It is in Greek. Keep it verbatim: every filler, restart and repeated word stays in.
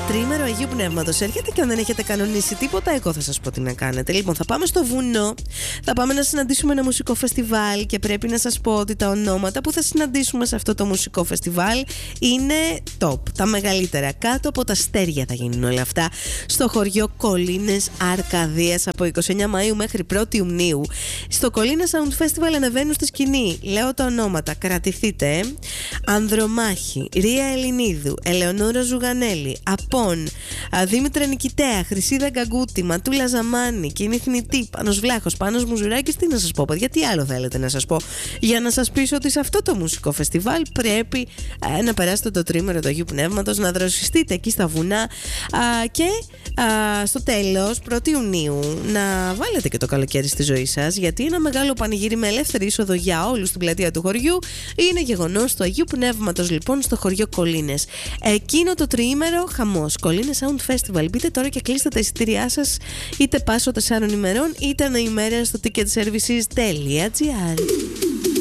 τριήμερο Αγίου Πνεύματος έρχεται και αν δεν έχετε κανονίσει τίποτα, εγώ θα σας πω τι να κάνετε. Λοιπόν, θα πάμε στο βουνό, θα πάμε να συναντήσουμε ένα μουσικό φεστιβάλ και πρέπει να σας πω ότι τα ονόματα που θα συναντήσουμε σε αυτό το μουσικό φεστιβάλ είναι top, τα μεγαλύτερα. Κάτω από τα αστέρια θα γίνουν όλα αυτά, στο χωριό Κολίνες Αρκαδίας από είκοσι εννέα Μαΐου μέχρι πρώτη Ιουνίου. Στο Κολίνες Sound Festival ανεβαίνουν στη σκηνή, λέω τα ονόματα, κρατηθείτε. Ανδρομάχη, Ρία Ελληνίδου, Ελεονόρα Ζουγανέλη, Απών, Δήμητρα Νικητέα, Χρυσίδα Γκαγκούτη, Ματούλα Ζαμάνη, Κίνη Θνητή, Πάνος Βλάχος, Πάνος Μουζουράκης. Τι να σας πω, παιδιά, τι άλλο θέλετε να σας πω για να σας πείσω ότι σε αυτό το μουσικό φεστιβάλ πρέπει ε, να περάσετε το τρίμερο του Αγίου Πνεύματος, να δροσιστείτε εκεί στα βουνά α, και α, στο τέλος, πρώτη Ιουνίου, να βάλετε και το καλοκαίρι στη ζωή σας, γιατί ένα μεγάλο πανηγύρι με ελεύθερη είσοδο για όλους στην πλατεία του χωριού είναι γεγονός του Αγίου Πνεύματος, λοιπόν, στο χωριό Κολίνες. Εκείνο το τριήμερο χαμός, Κολίνες Sound Festival. Μπείτε τώρα και κλείστε τα εισιτήριά σας, είτε πάσο τεσσάρων ημερών είτε ανά ημέρα στο ticketservices τελεία gr.